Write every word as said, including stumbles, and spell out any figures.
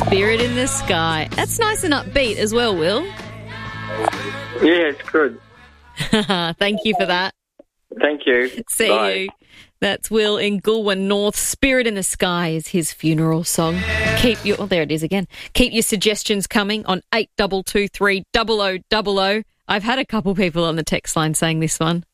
Spirit in the Sky. That's nice and upbeat as well, Will. Yeah, it's good. Thank you for that. Thank you. See Bye. you. That's Will in Goulburn North. Spirit in the Sky is his funeral song. Keep your, oh, there it is again. Keep your suggestions coming on eight two two three, double oh double oh. I've had a couple people on the text line saying this one.